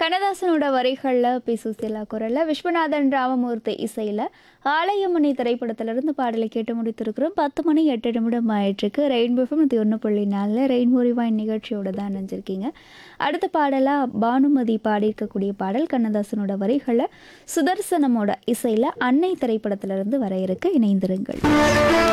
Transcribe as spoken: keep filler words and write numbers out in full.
கண்ணதாசனோட வரிகளில் பி சுசீலா குரலில் விஸ்வநாதன் ராமமூர்த்தி இசையில் ஆலயமணி திரைப்படத்திலிருந்து பாடலை கேட்டு முடித்திருக்கிறோம். பத்து மணி எட்டு நிமிடம் ஆயிற்றுக்கு ரெயின்போ நூற்றி ஒன்று புள்ளி நாலில் ரெயின்போ ரிவைன் நிகழ்ச்சியோட தான் நினைஞ்சிருக்கீங்க. அடுத்த பாடலாக பானுமதி பாடியிருக்கக்கூடிய பாடல் கண்ணதாசனோட வரிகளில் சுதர்சனமோட இசையில் அன்னை திரைப்படத்திலிருந்து வர இருக்கு. இணைந்திருங்கள்.